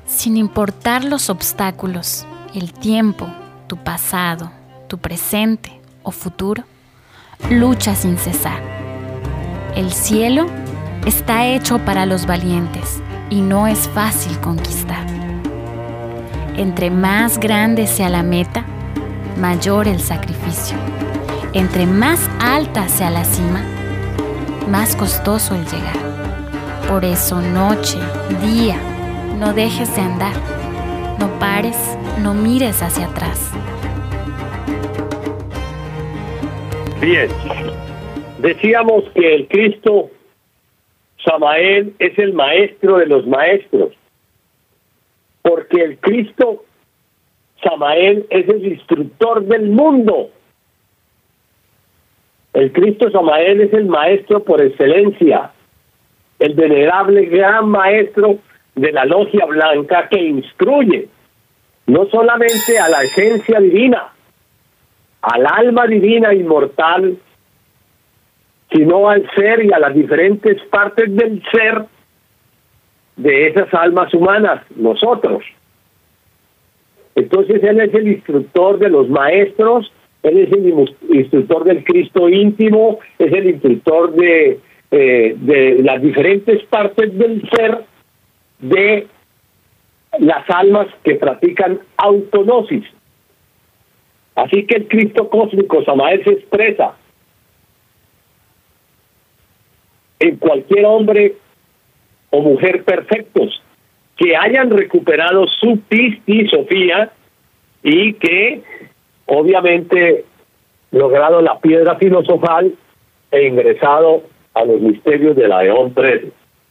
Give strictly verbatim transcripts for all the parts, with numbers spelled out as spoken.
Sin importar los obstáculos, el tiempo, tu pasado, tu presente o futuro, lucha sin cesar. El cielo está hecho para los valientes y no es fácil conquistar. Entre más grande sea la meta, mayor el sacrificio. Entre más alta sea la cima, más costoso el llegar. Por eso, noche, día, no dejes de andar. No pares, no mires hacia atrás. Bien, decíamos que el Cristo Samael es el maestro de los maestros, porque el Cristo Samael es el instructor del mundo. El Cristo Samael es el maestro por excelencia, el venerable gran maestro de la logia blanca que instruye no solamente a la esencia divina, al alma divina inmortal, sino al ser y a las diferentes partes del ser de esas almas humanas, nosotros. Entonces él es el instructor de los maestros, él es el instructor del Cristo íntimo, es el instructor de, eh, de las diferentes partes del ser de las almas que practican autognosis. Así que el Cristo cósmico Samael se expresa en cualquier hombre o mujer perfectos que hayan recuperado su pistisofía y que obviamente logrado la piedra filosofal e ingresado a los misterios de la Eón trece.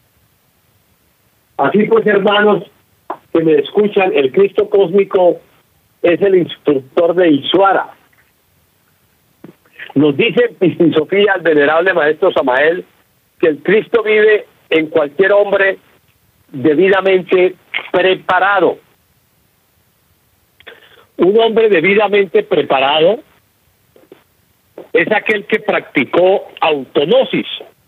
Así pues, hermanos que me escuchan, el Cristo cósmico es el instructor de Ishvara. Nos dice Pistisofía el venerable maestro Samael que el Cristo vive en cualquier hombre debidamente preparado. Un hombre debidamente preparado es aquel que practicó autognosis.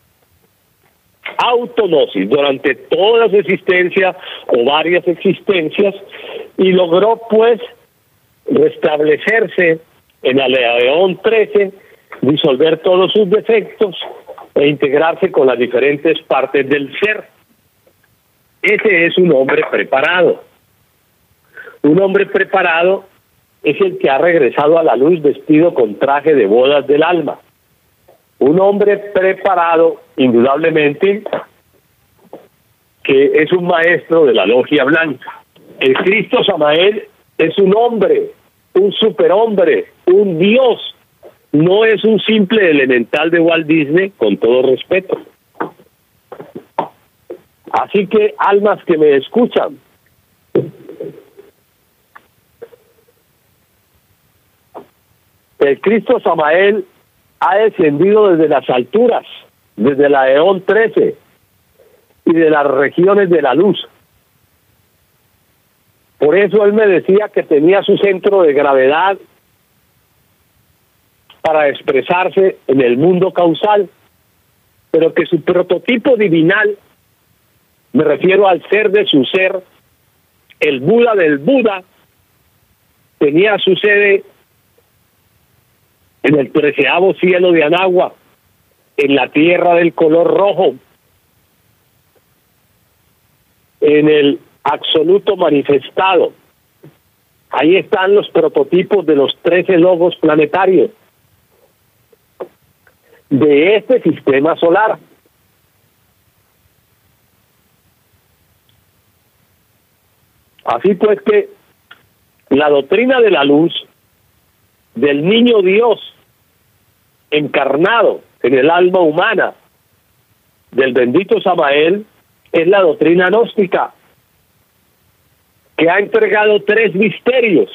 Autognosis durante toda su existencia o varias existencias y logró pues restablecerse en la Eón trece, disolver todos sus defectos e integrarse con las diferentes partes del ser. Ese es un hombre preparado. Un hombre preparado es el que ha regresado a la luz vestido con traje de bodas del alma. Un hombre preparado, indudablemente, que es un maestro de la logia blanca. El Cristo Samael es un hombre, un superhombre, un dios. No es un simple elemental de Walt Disney, con todo respeto. Así que, almas que me escuchan, el Cristo Samael ha descendido desde las alturas, desde la Eón trece y de las regiones de la luz. Por eso él me decía que tenía su centro de gravedad para expresarse en el mundo causal, pero que su prototipo divinal, me refiero al ser de su ser, el Buda del Buda, tenía su sede en el treceavo cielo de Anagua, en la tierra del color rojo, en el absoluto manifestado. Ahí están los prototipos de los trece logos planetarios de este sistema solar. Así pues que la doctrina de la luz del niño Dios encarnado en el alma humana del bendito Samael es la doctrina gnóstica, que ha entregado tres misterios.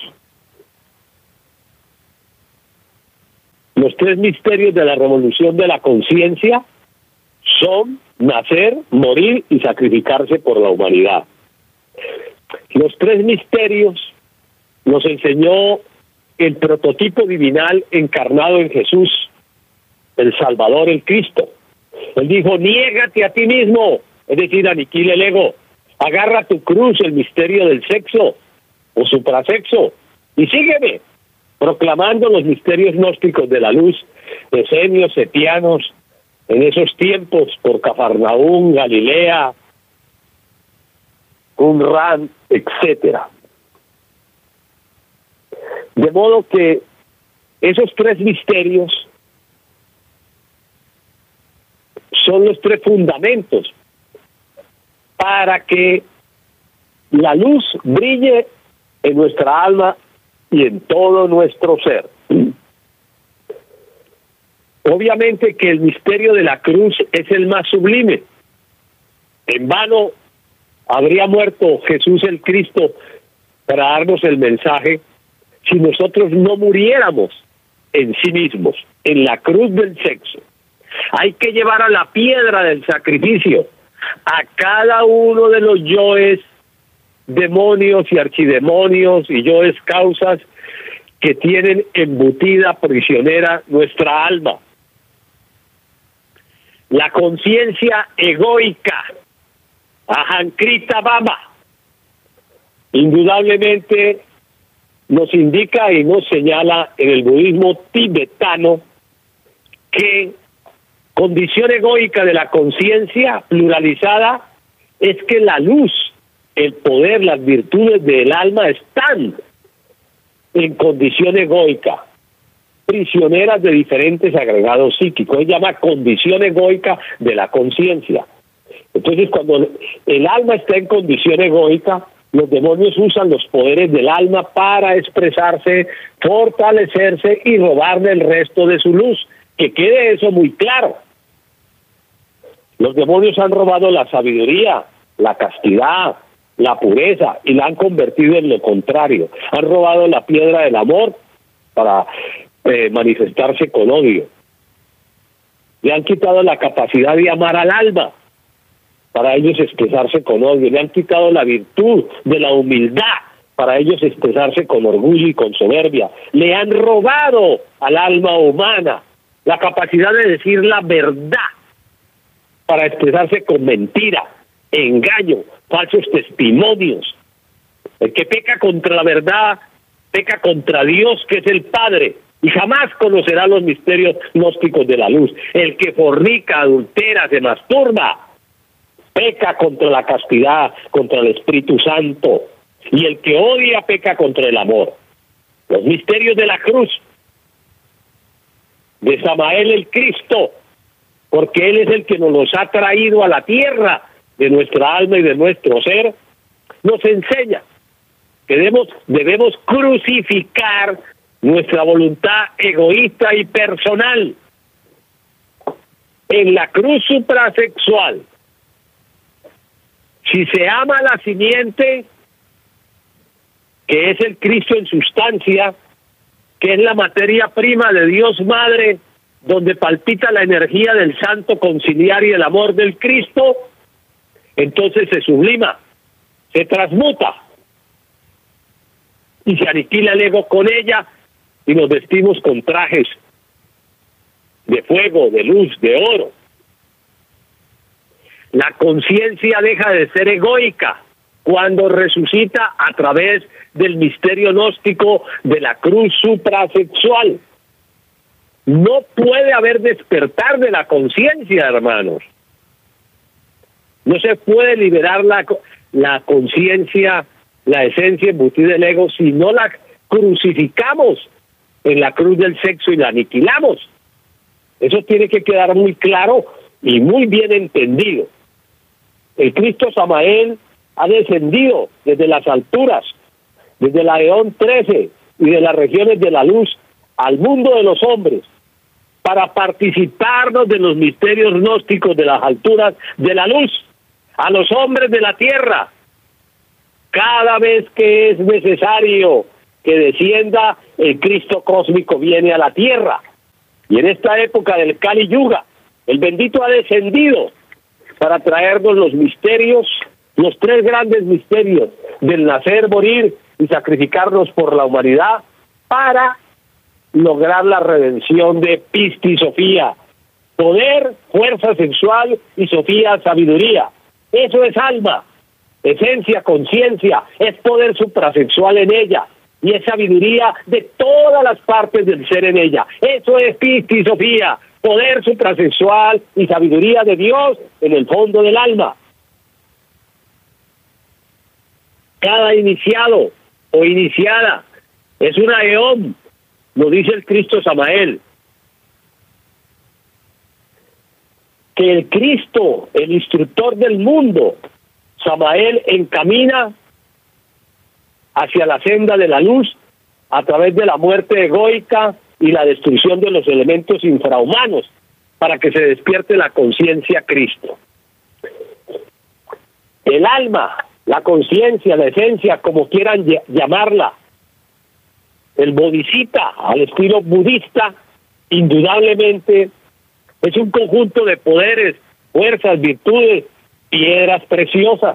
Los tres misterios de la revolución de la conciencia son nacer, morir y sacrificarse por la humanidad. Los tres misterios nos enseñó el prototipo divinal encarnado en Jesús, el Salvador, el Cristo. Él dijo, niégate a ti mismo, es decir, aniquila el ego, Agarra tu cruz, el misterio del sexo o suprasexo, y sígueme, proclamando los misterios gnósticos de la luz, esenios, setianos, en esos tiempos por Cafarnaúm, Galilea, Qumran, etcétera. De modo que esos tres misterios son los tres fundamentos para que la luz brille en nuestra alma y en todo nuestro ser. Obviamente que el misterio de la cruz es el más sublime. En vano habría muerto Jesús el Cristo para darnos el mensaje si nosotros no muriéramos en sí mismos, en la cruz del sexo. Hay que llevar a la piedra del sacrificio a cada uno de los yoes, demonios y archidemonios y yoes causas que tienen embutida prisionera nuestra alma. La conciencia egoica, Ahankrita Baba, indudablemente nos indica y nos señala en el budismo tibetano que condición egoica de la conciencia pluralizada es que la luz, el poder, las virtudes del alma están en condición egoica, prisioneras de diferentes agregados psíquicos. Se llama condición egoica de la conciencia. Entonces, cuando el alma está en condición egoica, los demonios usan los poderes del alma para expresarse, fortalecerse y robarle el resto de su luz. Que quede eso muy claro. Los demonios han robado la sabiduría, la castidad, la pureza y la han convertido en lo contrario. Han robado la piedra del amor para eh, manifestarse con odio. Le han quitado la capacidad de amar al alma para ellos expresarse con odio. Le han quitado la virtud de la humildad para ellos expresarse con orgullo y con soberbia. Le han robado al alma humana la capacidad de decir la verdad para expresarse con mentira, engaño, falsos testimonios. El que peca contra la verdad, peca contra Dios, que es el Padre, y jamás conocerá los misterios gnósticos de la luz. El que fornica, adultera, se masturba, peca contra la castidad, contra el Espíritu Santo, y el que odia peca contra el amor. Los misterios de la cruz, de Samael el Cristo, porque Él es el que nos los ha traído a la tierra de nuestra alma y de nuestro ser, nos enseña que debemos, debemos crucificar nuestra voluntad egoísta y personal en la cruz suprasexual. Si se ama la simiente, que es el Cristo en sustancia, que es la materia prima de Dios Madre, donde palpita la energía del santo conciliar y el amor del Cristo, entonces se sublima, se transmuta y se aniquila el ego con ella y nos vestimos con trajes de fuego, de luz, de oro. La conciencia deja de ser egoica cuando resucita a través del misterio gnóstico de la cruz suprasexual. No puede haber despertar de la conciencia, hermanos. No se puede liberar la, la conciencia, la esencia embutida del ego, si no la crucificamos en la cruz del sexo y la aniquilamos. Eso tiene que quedar muy claro y muy bien entendido. El Cristo Samael ha descendido desde las alturas, desde la Eón trece y de las regiones de la luz al mundo de los hombres, para participarnos de los misterios gnósticos de las alturas de la luz, a los hombres de la tierra, cada vez que es necesario que descienda, el Cristo cósmico viene a la tierra. Y en esta época del Kali Yuga, el bendito ha descendido para traernos los misterios, los tres grandes misterios del nacer, morir y sacrificarnos por la humanidad para lograr la redención de Pisti Sofía, poder, fuerza sexual y Sofía, sabiduría. Eso es alma. esencia, conciencia, es poder suprasexual en ella y es sabiduría de todas las partes del ser en ella. Eso es pistisofía, poder suprasexual y sabiduría de Dios en el fondo del alma. Cada iniciado o iniciada es una eón, lo dice el Cristo Samael. Que el Cristo, el instructor del mundo, Samael, encamina hacia la senda de la luz a través de la muerte egoica y la destrucción de los elementos infrahumanos para que se despierte la conciencia Cristo. El alma, la conciencia, la esencia, como quieran llamarla, el bodhisattva al estilo budista, indudablemente es un conjunto de poderes, fuerzas, virtudes, piedras preciosas.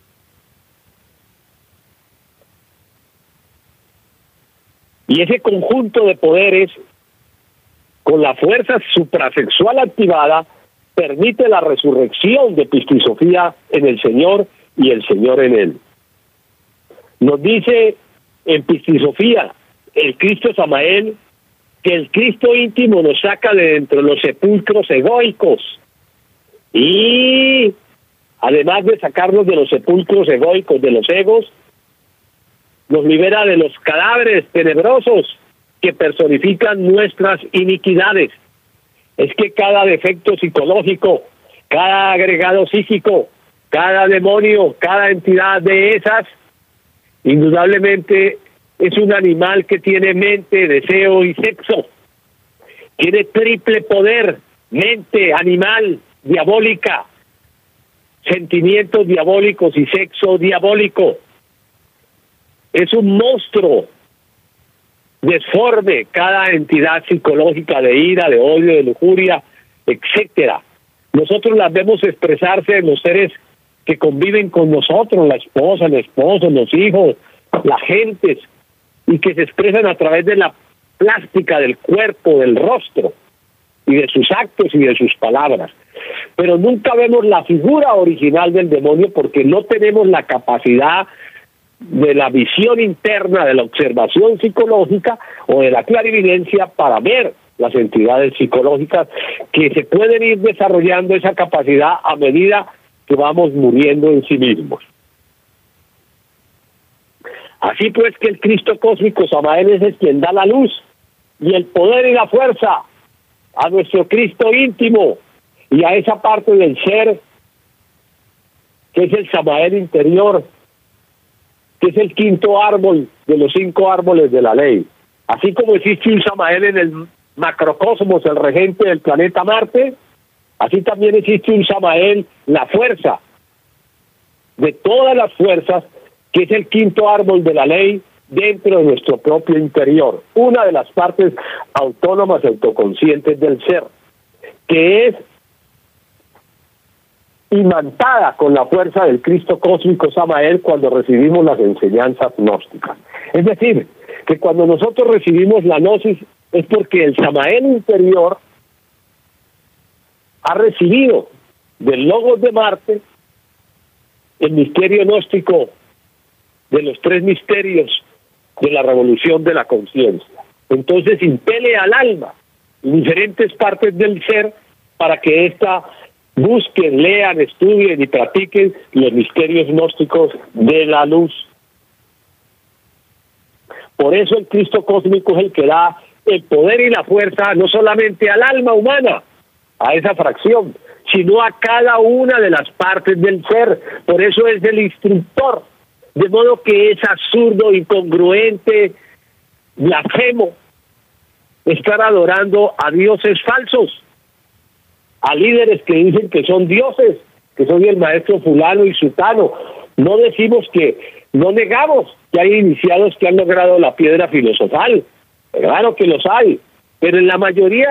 Y ese conjunto de poderes, con la fuerza suprasexual activada, permite la resurrección de pistisofía en el Señor y el Señor en él. Nos dice en pistisofía el Cristo Samael que el Cristo íntimo nos saca de dentro los sepulcros egoicos y además de sacarnos de los sepulcros egoicos, de los egos, nos libera de los cadáveres tenebrosos que personifican nuestras iniquidades. Es que cada defecto psicológico, cada agregado psíquico, cada demonio, cada entidad de esas, indudablemente es un animal que tiene mente, deseo y sexo. Tiene triple poder: mente, animal, diabólica, sentimientos diabólicos y sexo diabólico. Es un monstruo desforme cada entidad psicológica de ira, de odio, de lujuria, etcétera. Nosotros las vemos expresarse en los seres que conviven con nosotros, la esposa, el esposo, los hijos, las gentes, y que se expresan a través de la plástica del cuerpo, del rostro, y de sus actos y de sus palabras. Pero nunca vemos la figura original del demonio porque no tenemos la capacidad de la visión interna, de la observación psicológica o de la clarividencia para ver las entidades psicológicas que se pueden ir desarrollando esa capacidad a medida que vamos muriendo en sí mismos. Así pues que el Cristo cósmico Samael es el quien da la luz y el poder y la fuerza a nuestro Cristo íntimo y a esa parte del ser que es el Samael interior, que es el quinto árbol de los cinco árboles de la ley. Así como existe un Samael en el macrocosmos, el regente del planeta Marte, así también existe un Samael, la fuerza de todas las fuerzas, que es el quinto árbol de la ley dentro de nuestro propio interior, una de las partes autónomas, autoconscientes del ser, que es imantada con la fuerza del Cristo cósmico Samael cuando recibimos las enseñanzas gnósticas. Es decir, que cuando nosotros recibimos la gnosis es porque el Samael interior ha recibido del Logos de Marte el misterio gnóstico de los tres misterios de la revolución de la conciencia. Entonces impele al alma en diferentes partes del ser para que ésta busquen, lean, estudien y practiquen los misterios gnósticos de la luz. Por eso el Cristo cósmico es el que da el poder y la fuerza no solamente al alma humana, a esa fracción, sino a cada una de las partes del ser. Por eso es el instructor. De modo que es absurdo, incongruente, blasfemo estar adorando a dioses falsos, a líderes que dicen que son dioses, que soy el maestro fulano y sutano. No decimos que, no negamos que hay iniciados que han logrado la piedra filosofal, claro que los hay, pero en la mayoría